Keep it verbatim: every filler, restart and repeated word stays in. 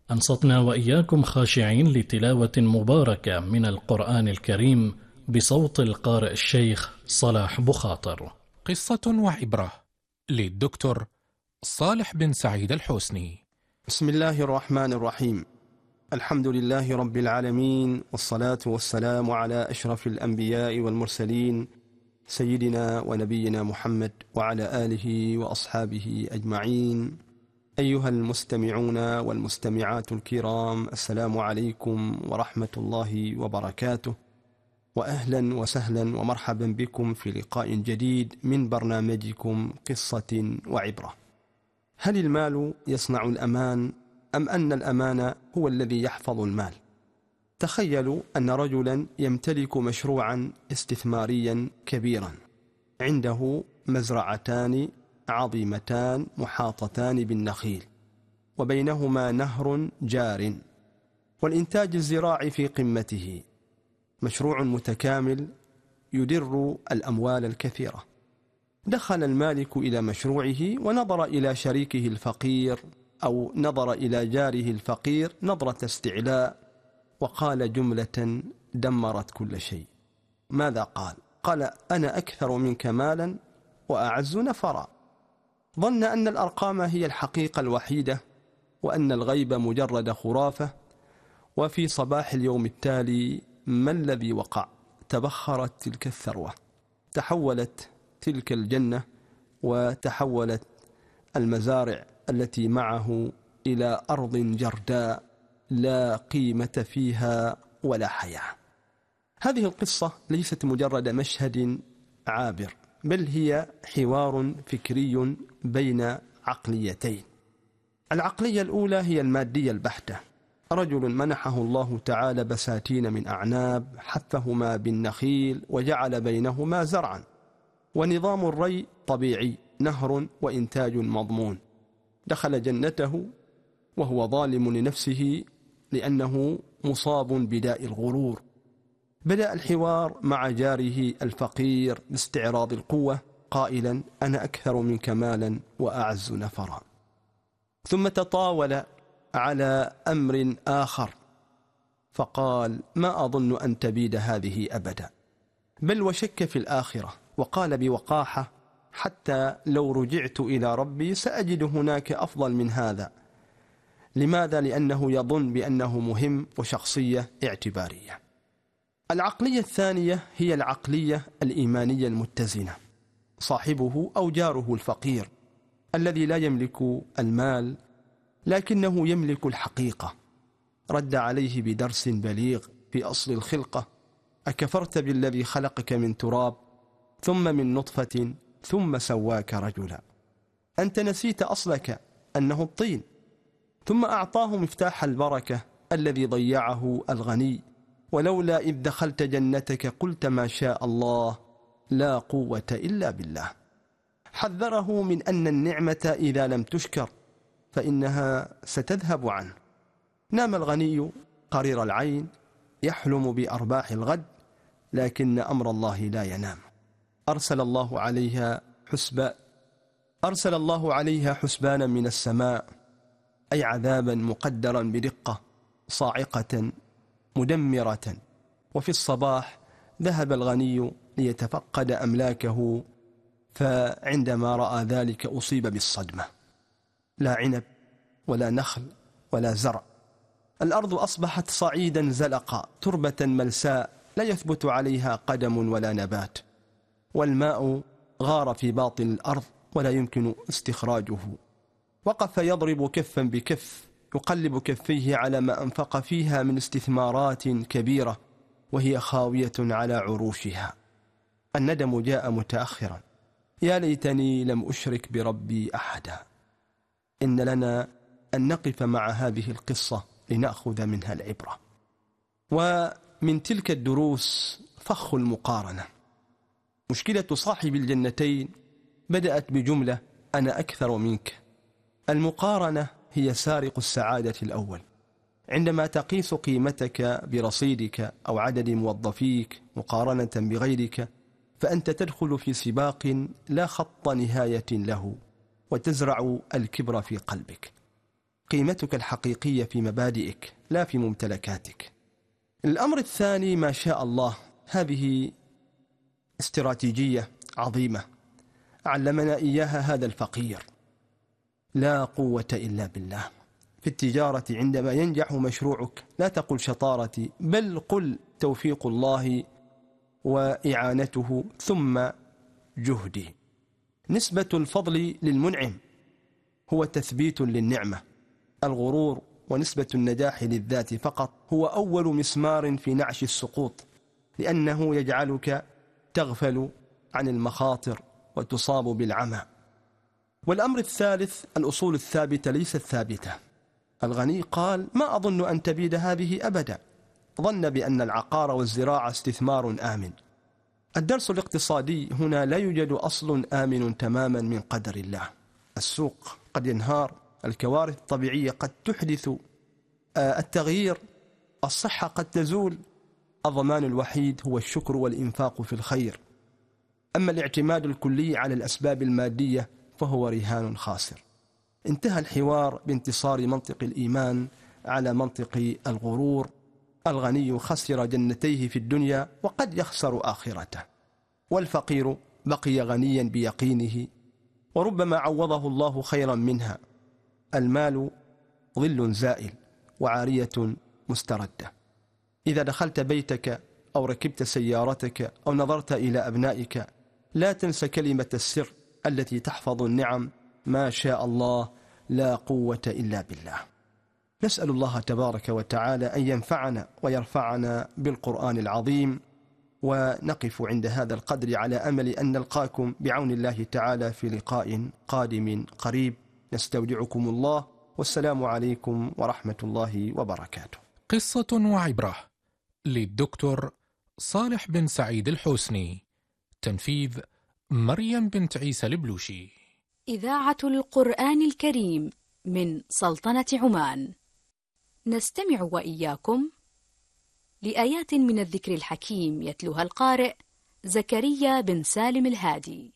أنصتنا وإياكم خاشعين لتلاوة مباركة من القرآن الكريم بصوت القارئ الشيخ صلاح بخاطر. قصة وعبرة للدكتور صالح بن سعيد الحسني. بسم الله الرحمن الرحيم. الحمد لله رب العالمين، والصلاة والسلام على أشرف الأنبياء والمرسلين سيدنا ونبينا محمد وعلى آله وأصحابه أجمعين. أيها المستمعون والمستمعات الكرام، السلام عليكم ورحمة الله وبركاته، وأهلا وسهلا ومرحبا بكم في لقاء جديد من برنامجكم قصة وعبرة. هل المال يصنع الأمان أم أن الأمان هو الذي يحفظ المال؟ تخيلوا أن رجلا يمتلك مشروعا استثماريا كبيرا، عنده مزرعتان عظيمتان محاطتان بالنخيل، وبينهما نهر جار، والإنتاج الزراعي في قمته، مشروع متكامل يدر الأموال الكثيرة. دخل المالك إلى مشروعه ونظر إلى شريكه الفقير أو نظر إلى جاره الفقير نظرة استعلاء، وقال جملة دمرت كل شيء. ماذا قال؟ قال: أنا أكثر منك مالا وأعز نفرا. ظن أن الأرقام هي الحقيقة الوحيدة، وأن الغيب مجرد خرافة. وفي صباح اليوم التالي ما الذي وقع؟ تبخرت تلك الثروة، تحولت تلك الجنة وتحولت المزارع التي معه إلى أرض جرداء لا قيمة فيها ولا حياة. هذه القصة ليست مجرد مشهد عابر، بل هي حوار فكري بين عقليتين. العقلية الأولى هي المادية البحتة. رجل منحه الله تعالى بساتين من أعناب، حفهما بالنخيل وجعل بينهما زرعا، ونظام الري طبيعي، نهر وإنتاج مضمون. دخل جنته وهو ظالم لنفسه لأنه مصاب بداء الغرور. بدأ الحوار مع جاره الفقير باستعراض القوة قائلا: أنا أكثر منك مالا وأعز نفرا. ثم تطاول على أمر آخر فقال: ما أظن أن تبيد هذه أبدا، بل وشك في الآخرة، وقال بوقاحة: حتى لو رجعت إلى ربي سأجد هناك أفضل من هذا. لماذا؟ لأنه يظن بأنه مهم وشخصية اعتبارية. العقلية الثانية هي العقلية الإيمانية المتزنة. صاحبه أو جاره الفقير الذي لا يملك المال لكنه يملك الحقيقة، رد عليه بدرس بليغ في أصل الخلقة: أكفرت بالذي خلقك من تراب ثم من نطفة ثم سواك رجلا؟ أنت نسيت أصلك أنه الطين. ثم أعطاه مفتاح البركة الذي ضيعه الغني: ولولا إذ دخلت جنتك قلت ما شاء الله لا قوة إلا بالله. حذره من أن النعمة إذا لم تشكر فإنها ستذهب عنه. نام الغني قرير العين يحلم بأرباح الغد، لكن أمر الله لا ينام. أرسل الله عليها حسبان أرسل الله عليها حسبانا من السماء، أي عذابا مقدرا بدقة صاعقة مدمرة. وفي الصباح ذهب الغني ليتفقد أملاكه، فعندما رأى ذلك أصيب بالصدمة. لا عنب ولا نخل ولا زرع، الأرض أصبحت صعيدا زلقا، تربة ملساء لا يثبت عليها قدم ولا نبات، والماء غار في باطن الأرض ولا يمكن استخراجه. وقف يضرب كفا بكف، يقلب كفيه على ما أنفق فيها من استثمارات كبيرة وهي خاوية على عروشها. الندم جاء متأخرا: يا ليتني لم أشرك بربي أحدا. إن لنا أن نقف مع هذه القصة لنأخذ منها العبرة. ومن تلك الدروس فخ المقارنة. مشكلة صاحب الجنتين بدأت بجملة: أنا أكثر منك. المقارنة هي سارق السعادة الأول. عندما تقيس قيمتك برصيدك أو عدد موظفيك مقارنة بغيرك، فأنت تدخل في سباق لا خط نهاية له، وتزرع الكبر في قلبك. قيمتك الحقيقية في مبادئك لا في ممتلكاتك. الأمر الثاني ما شاء الله، هذه استراتيجية عظيمة علمنا إياها هذا الفقير. لا قوة إلا بالله. في التجارة عندما ينجح مشروعك لا تقل شطارتي، بل قل توفيق الله وإعانته ثم جهدي. نسبة الفضل للمنعم هو تثبيت للنعمة. الغرور ونسبة النجاح للذات فقط هو أول مسمار في نعش السقوط، لأنه يجعلك تغفل عن المخاطر وتصاب بالعمى. والأمر الثالث الأصول الثابتة ليست ثابتة. الغني قال: ما أظن أن تبيد هذه أبدا. ظن بأن العقار والزراعة استثمار آمن. الدرس الاقتصادي هنا: لا يوجد أصل آمن تماما من قدر الله. السوق قد ينهار، الكوارث الطبيعية قد تحدث التغيير، الصحة قد تزول. الضمان الوحيد هو الشكر والإنفاق في الخير. أما الاعتماد الكلي على الأسباب المادية فهو رهان خاسر. انتهى الحوار بانتصار منطق الإيمان على منطق الغرور. الغني خسر جنتيه في الدنيا وقد يخسر آخرته، والفقير بقي غنيا بيقينه وربما عوضه الله خيرا منها. المال ظل زائل وعارية مستردة. إذا دخلت بيتك أو ركبت سيارتك أو نظرت إلى أبنائك لا تنس كلمة السر التي تحفظ النعم: ما شاء الله لا قوة إلا بالله. نسأل الله تبارك وتعالى أن ينفعنا ويرفعنا بالقرآن العظيم، ونقف عند هذا القدر على أمل أن نلقاكم بعون الله تعالى في لقاء قادم قريب. نستودعكم الله، والسلام عليكم ورحمة الله وبركاته. قصة وعبرة للدكتور صالح بن سعيد الحوسني. تنفيذ مريم بنت عيسى البلوشي. إذاعة القرآن الكريم من سلطنة عمان. نستمع وإياكم لآيات من الذكر الحكيم يتلوها القارئ زكريا بن سالم الهادي.